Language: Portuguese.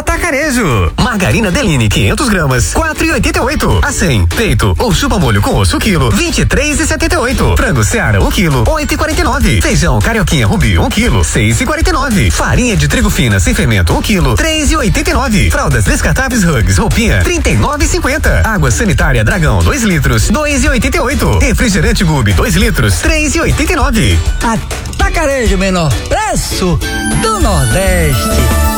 Atacarejo. Margarina Deline 500 gramas, 4,88. A 100. Peito ou chupa molho com osso quilo, 23,78. Frango Seara 1 quilo, 8,49. Feijão Carioquinha Rubi 1 quilo, 6,49. Farinha de trigo fina sem fermento 1 quilo, 3,89. Fraldas descartáveis Hugs Roupinha 39,50. Água sanitária Dragão 2 litros, 2,88. Refrigerante Gubi 2 litros, 3,89. Atacarejo, menor preço do Nordeste.